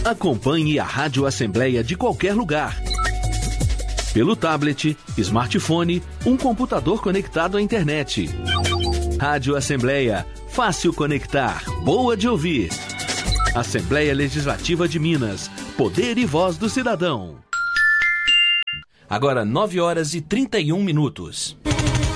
Acompanhe a Rádio Assembleia de qualquer lugar. Pelo tablet, smartphone, um computador conectado à internet. Rádio Assembleia, fácil conectar, boa de ouvir. Assembleia Legislativa de Minas, poder e voz do cidadão. Agora 9h31.